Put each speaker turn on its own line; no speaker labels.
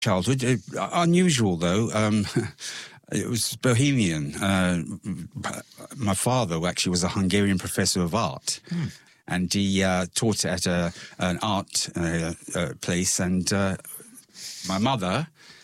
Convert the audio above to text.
childhood. Unusual, though. It was bohemian. My father actually was a Hungarian professor of art. And he taught at an art place. And my mother